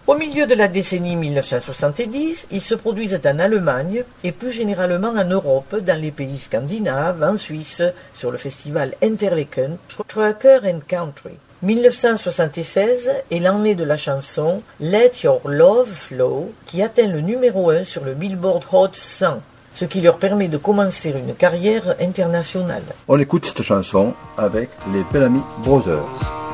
Au milieu de la décennie 1970, ils se produisent en Allemagne et plus généralement en Europe, dans les pays scandinaves, en Suisse, sur le festival Interlaken, Trucker and Country. 1976 est l'année de la chanson Let Your Love Flow, qui atteint le numéro 1 sur le Billboard Hot 100, ce qui leur permet de commencer une carrière internationale. On écoute cette chanson avec les Bellamy Brothers.